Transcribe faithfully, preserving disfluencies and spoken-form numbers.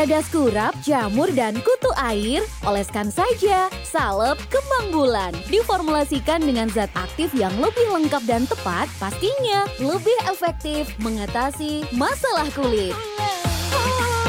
Tetes kurap, jamur, dan kutu air, oleskan saja salep kembang bulan. Diformulasikan dengan zat aktif yang lebih lengkap dan tepat, pastinya lebih efektif mengatasi masalah kulit.